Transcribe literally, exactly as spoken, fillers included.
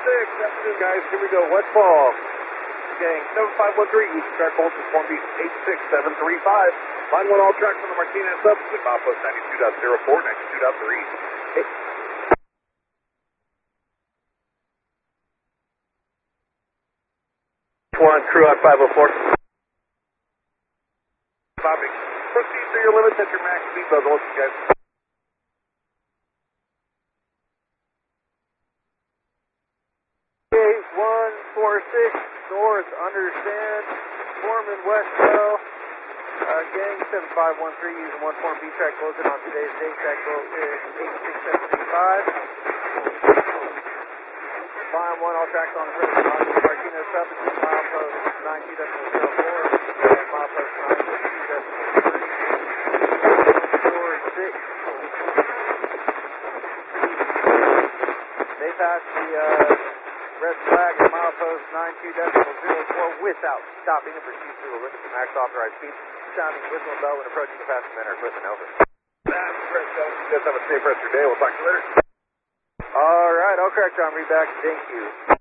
six. Afternoon, guys. Here we go. Westfall. Gang, seven five one three. East Track Bolton, Form B eight six seven three five. Line one all tracks on the Martinez sub. With milepost ninety-two point zero four, ninety-two point three. Hey. One, crew on five oh four. Bobby, proceed to your limits at your max speed level, guys. eight one four six, north, understand, Foreman, Westville, uh, gang seven five one three, using one form B track closing on today's date, track code is eight six seven three five. Line one, all tracks on the present line, Martinez sub, between milepost ninety-two point zero four and milepost ninety-two point three four six. They passed the, uh, red flag at milepost ninety-two point zero four without stopping and proceed to a limit to max authorized speed. Sounding whistle and bell when approaching the passing men or equipment. Over. That's great, guys. You guys have a safe rest of your day. We'll talk to you later. All right, I'll correct John. Read back. Thank you.